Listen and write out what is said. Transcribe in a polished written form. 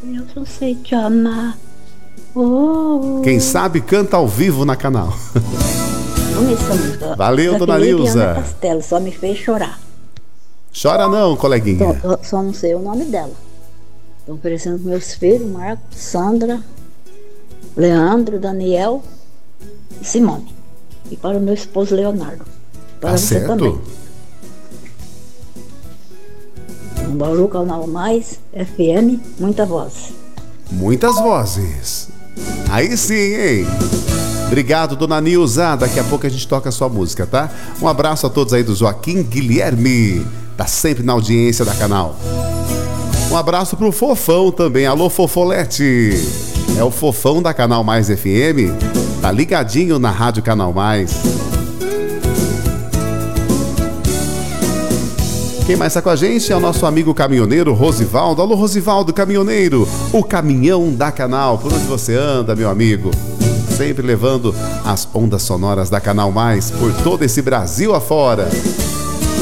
Eu só sei te amar. Oh. Quem sabe canta ao vivo na Canal. Valeu, dona Nilza. Castelo, só me fez chorar. Chora não, coleguinha. Só não sei o nome dela. Estou oferecendo para meus filhos, Marcos, Sandra, Leandro, Daniel e Simone. E para o meu esposo Leonardo. Para você certo. também. Bauru, Canal Mais, FM, muita voz. Muitas vozes. Aí sim, hein? Obrigado, dona Nilza. Daqui a pouco a gente toca a sua música, tá? Um abraço a todos aí do Joaquim Guilherme. Tá sempre na audiência da Canal. Um abraço pro Fofão também. Alô, Fofolete. É o Fofão da Canal Mais FM. Tá ligadinho na Rádio Canal Mais. Quem mais está com a gente é o nosso amigo caminhoneiro Rosivaldo. Alô, Rosivaldo, caminhoneiro, o caminhão da Canal. Por onde você anda, meu amigo? Sempre levando as ondas sonoras da Canal Mais por todo esse Brasil afora.